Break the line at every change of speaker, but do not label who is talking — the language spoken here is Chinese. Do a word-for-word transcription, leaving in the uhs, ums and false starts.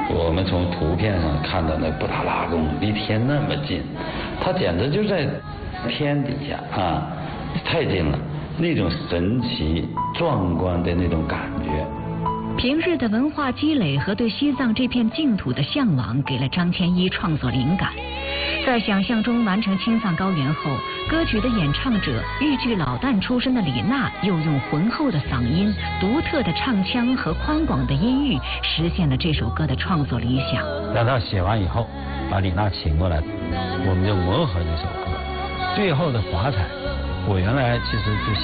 我们从图片上看到那布达拉宫离天那么近，它简直就在天底下啊，太近了，那种神奇壮观的那种感觉。
平日的文化积累和对西藏这片净土的向往，给了张天一创作灵感。在想象中完成青藏高原后，歌曲的演唱者豫剧老旦出身的李娜，又用浑厚的嗓音、独特的唱腔和宽广的音域，实现了这首歌的创作理想。
让他写完以后，把李娜请过来，我们就磨合这首歌。最后的华彩，我原来其实就